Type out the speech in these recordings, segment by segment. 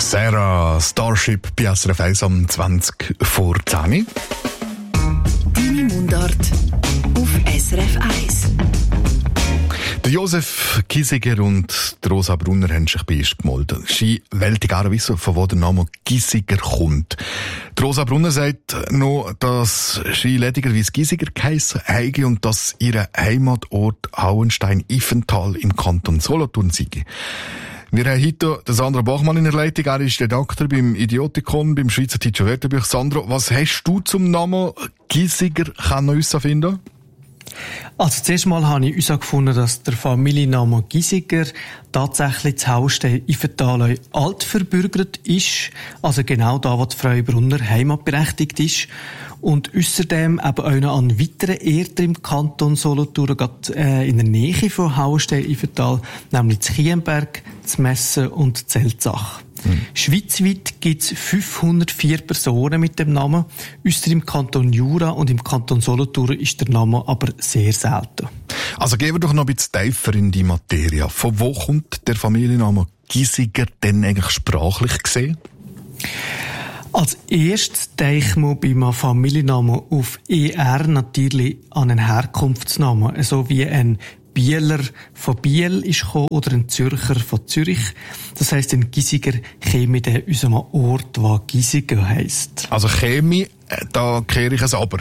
Sarah, Starship bei SRF 1 um 20 vor 10. Deine Mundart auf SRF 1. Der Josef Giesiger und die Rosa Brunner haben sich bei uns gemeldet. Sie wollte gerne wissen, von wo der Name Giesiger kommt. Die Rosa Brunner sagt noch, dass sie ledigerweise Giesiger geheissen habe und dass ihr Heimatort Hauenstein-Ifental im Kanton Solothurn sei. Wir haben heute den Sandro Bachmann in der Leitung. Er ist Redakteur beim Idiotikon, beim Schweizerdeutschen Wörterbuch. Sandro, was hast du zum Namen Giesiger finden? Also zuerst mal habe ich herausgefunden, dass der Familienname Giesiger tatsächlich zu Hauenstein-Ifental altverbürgert ist. Also genau da, wo die Frau Brunner heimatberechtigt ist. Und ausserdem eben auch noch an weiteren Orten im Kanton Solothurn, gerade in der Nähe von Hauenstein-Ifental, nämlich zu Chiemberg, zu Messen und zu Zelzach. Schweizweit gibt es 504 Personen mit dem Namen. Ausser im Kanton Jura und im Kanton Solothurn ist der Name aber sehr selten. Also gehen wir doch noch ein bisschen tiefer in die Materie. Von wo kommt der Familienname Giesiger denn eigentlich sprachlich gesehen? Als erstes denken wir beim Familiennamen auf ER natürlich an einen Herkunftsnamen, so wie ein Bieler von Biel ist gekommen oder ein Zürcher von Zürich. Das heisst, ein Giesiger käme in unserem Ort, der Giesiger heisst. Also käme, da kehre ich es aber.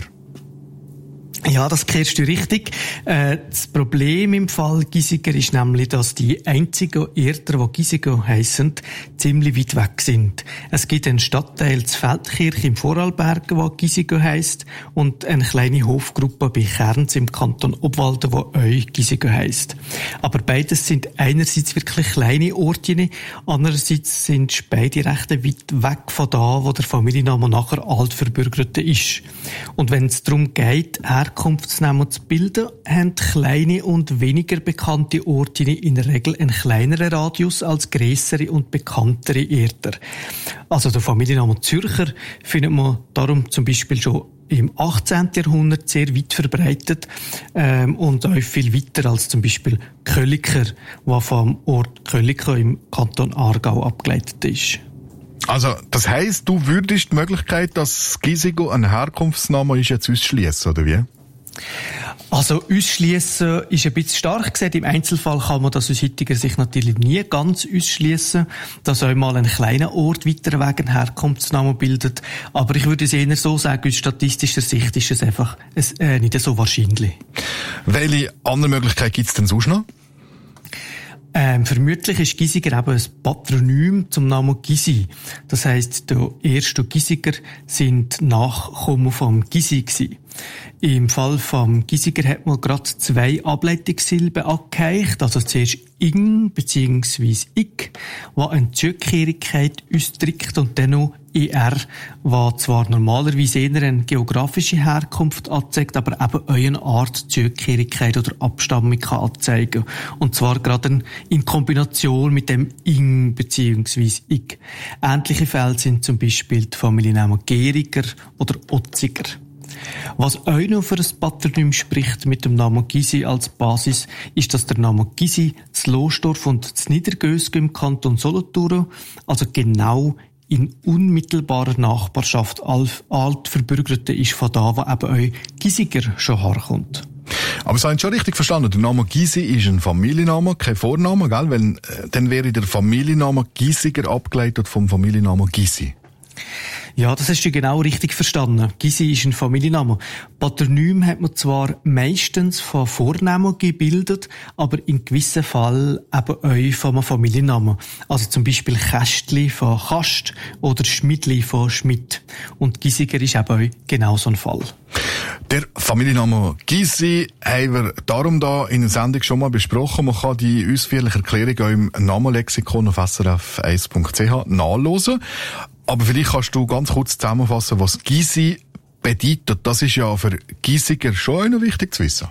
Ja, das kehrst du richtig. Das Problem im Fall Giesiger ist nämlich, dass die einzigen Orte, die Giesiger heissen, ziemlich weit weg sind. Es gibt einen Stadtteil zu Feldkirch im Vorarlberg, der Giesiger heisst, und eine kleine Hofgruppe bei Kerns im Kanton Obwalden, die auch Giesiger heisst. Aber beides sind einerseits wirklich kleine Orte, andererseits sind beide recht weit weg von da, wo der Familienname nachher altverbürgerte ist. Und wenn es darum geht, Herkunftsnamen zu bilden, haben kleine und weniger bekannte Orte in der Regel einen kleineren Radius als grössere und bekanntere Orte. Also der Familienname Zürcher findet man darum zum Beispiel schon im 18. Jahrhundert sehr weit verbreitet und auch viel weiter als zum Beispiel Kölliker, der vom Ort Kölliker im Kanton Aargau abgeleitet ist. Also, das heisst, du würdest die Möglichkeit, dass Giesiger ein Herkunftsname ist, jetzt ausschliessen, oder wie? Also ausschliessen ist ein bisschen stark gesagt. Im Einzelfall kann man das aus heutiger Sicht natürlich nie ganz ausschliessen, dass auch mal ein kleiner Ort weiter weg einen Herkunftsnamen bildet. Aber ich würde es eher so sagen, aus statistischer Sicht ist es einfach nicht so wahrscheinlich. Welche andere Möglichkeit gibt es denn sonst noch? Vermutlich ist Giesiger eben ein Patronym zum Namen Gysi. Das heisst, der erste Giesiger sind Nachkommen vom Gysi gewesen. Im Fall vom Giesiger hat man gerade 2 Ableitungssilben angehängt, also zuerst ing bzw. ik, was eine Zugehörigkeit ausdrückt, und dann noch er, was zwar normalerweise eher eine geografische Herkunft anzeigt, aber eben auch eine Art Zugehörigkeit oder Abstammung kann anzeigen. Und zwar gerade in Kombination mit dem ing bzw. ik. Ähnliche Fälle sind zum Beispiel die Familiennamen Geriger oder Otziger. Was auch noch für ein Patronym spricht mit dem Namen Gysi als Basis, ist, dass der Name Gysi zu Lostorf und zu Niedergösgen im Kanton Solothurn, also genau in unmittelbarer Nachbarschaft altverbürgerte ist von da, wo eben auch Giesiger schon herkommt. Aber Sie haben schon richtig verstanden, der Name Gysi ist ein Familienname, kein Vorname, gell? Weil, dann wäre der Familienname Giesiger abgeleitet vom Familiennamen Gysi. Ja, das hast du genau richtig verstanden. Gysi ist ein Familienname. Patronym hat man zwar meistens von Vornamen gebildet, aber in gewissen Fällen eben auch von einem Familiennamen. Also zum Beispiel Kästli von Kast oder Schmidli von Schmidt. Und Giesiger ist eben auch genau so ein Fall. Der Familienname Gysi haben wir darum da in der Sendung schon mal besprochen. Man kann die ausführliche Erklärung auch im Namenlexikon auf srf1.ch nachlesen. Aber vielleicht kannst du ganz kurz zusammenfassen, was Gysi bedeutet. Das ist ja für Giesiger schon noch wichtig zu wissen.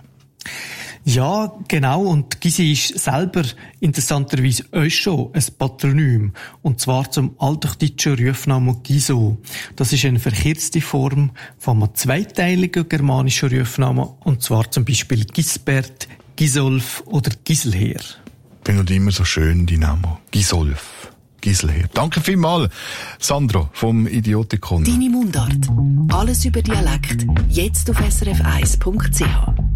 Ja, genau. Und Gysi ist selber interessanterweise auch schon ein Patronym. Und zwar zum althochdeutschen Rufnamen Giso. Das ist eine verkürzte Form von einem zweiteiligen germanischen Rufnamen. Und zwar zum Beispiel Gisbert, Gisolf oder Giselher. Ich finde immer so schön die Namen. Gisolf. Gisel her. Danke vielmals, Sandro vom Idiotikon. Deine Mundart. Alles über Dialekt. Jetzt auf srf1.ch.